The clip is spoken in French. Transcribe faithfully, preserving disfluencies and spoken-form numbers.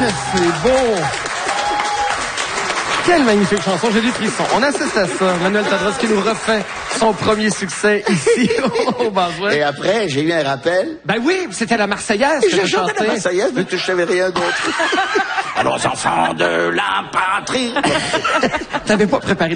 Que c'est beau! Quelle magnifique chanson, j'ai du frisson. On assiste à ça. Manuel Tadros qui nous refait son premier succès ici au Boswell. Et après, j'ai eu un rappel. Ben oui, c'était la Marseillaise. Et j'ai chanté la Marseillaise, mais tu savais rien d'autre. Alors, enfants de la patrie. T'avais pas préparé